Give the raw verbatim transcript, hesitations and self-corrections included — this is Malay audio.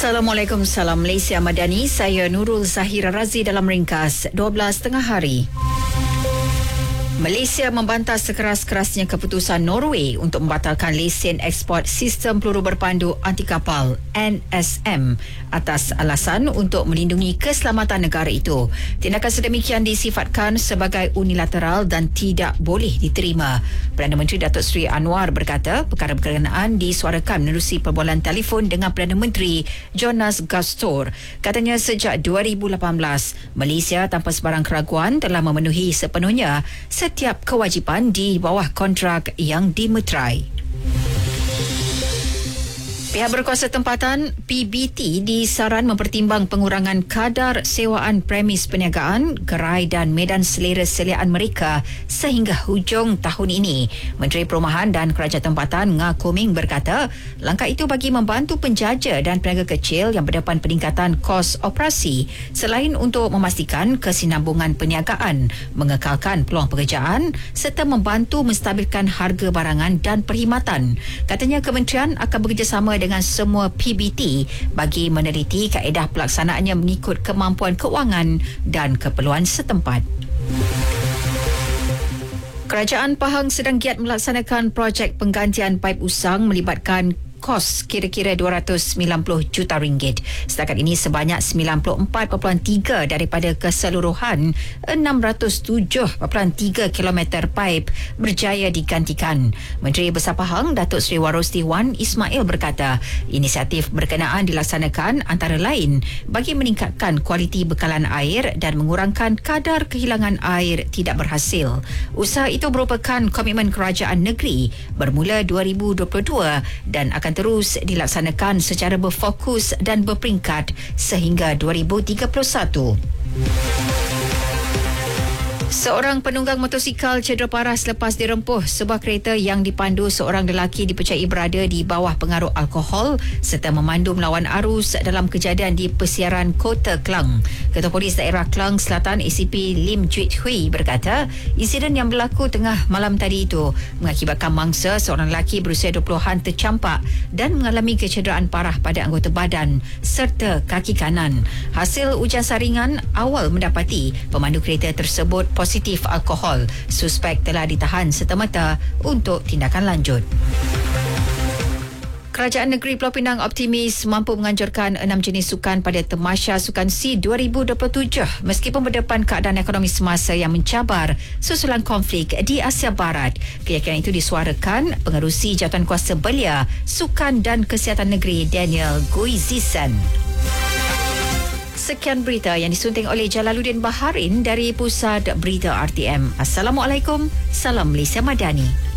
Assalamualaikum, salam Malaysia Madani. Saya Nurul Zahira Razi dalam ringkas dua belas tengah hari. Malaysia membantah sekeras-kerasnya keputusan Norway untuk membatalkan lesen ekspor sistem peluru berpandu anti kapal N S M atas alasan untuk melindungi keselamatan negara itu. Tindakan sedemikian disifatkan sebagai unilateral dan tidak boleh diterima. Perdana Menteri Datuk Seri Anwar berkata perkara berkenaan disuarakan menerusi perbualan telefon dengan Perdana Menteri Jonas Gastor. Katanya sejak dua ribu lapan belas, Malaysia tanpa sebarang keraguan telah memenuhi sepenuhnya setiap kewajipan di bawah kontrak yang dimeterai. Pihak berkuasa tempatan P B T disaran mempertimbang pengurangan kadar sewaan premis perniagaan, gerai dan medan selera seliaan mereka sehingga hujung tahun ini. Menteri Perumahan dan Kerajaan Tempatan Nga Koming berkata, langkah itu bagi membantu penjaja dan peniaga kecil yang berdepan peningkatan kos operasi selain untuk memastikan kesinambungan perniagaan, mengekalkan peluang pekerjaan serta membantu menstabilkan harga barangan dan perkhidmatan. Katanya kementerian akan bekerjasama dengan dengan semua P B T bagi meneliti kaedah pelaksanaannya mengikut kemampuan keuangan dan keperluan setempat. Kerajaan Pahang sedang giat melaksanakan projek penggantian paip usang melibatkan kos kira-kira dua ratus sembilan puluh juta ringgit. Setakat ini sebanyak sembilan puluh empat perpuluhan tiga daripada keseluruhan enam ratus tujuh perpuluhan tiga kilometer paip berjaya digantikan. Menteri Besar Pahang Datuk Seri Warosti Wan Ismail berkata, inisiatif berkenaan dilaksanakan antara lain bagi meningkatkan kualiti bekalan air dan mengurangkan kadar kehilangan air tidak berhasil. Usaha itu merupakan komitmen kerajaan negeri bermula dua ribu dua puluh dua dan akan terus dilaksanakan secara berfokus dan berperingkat sehingga dua ribu tiga puluh satu. Seorang penunggang motosikal cedera parah selepas dirempuh sebuah kereta yang dipandu seorang lelaki dipercayai berada di bawah pengaruh alkohol serta memandu melawan arus dalam kejadian di Persiaran Kota Klang. Ketua Polis Daerah Klang Selatan A C P Lim Juit Hui berkata, insiden yang berlaku tengah malam tadi itu mengakibatkan mangsa seorang lelaki berusia dua puluhan tercampak dan mengalami kecederaan parah pada anggota badan serta kaki kanan. Hasil ujian saringan awal mendapati pemandu kereta tersebut positif alkohol. Suspek telah ditahan serta-merta untuk tindakan lanjut. Kerajaan Negeri Pulau Pinang optimis mampu menganjurkan enam jenis sukan pada Tamasya Sukan SEA dua ribu dua puluh tujuh meskipun berdepan keadaan ekonomi semasa yang mencabar susulan konflik di Asia Barat. Keyakinan itu disuarakan Pengerusi Jawatankuasa Belia Sukan dan Kesihatan Negeri Daniel Guizisan. Sekian berita yang disunting oleh Jalaluddin Baharin dari Pusat Berita R T M. Assalamualaikum, salam Malaysia Madani.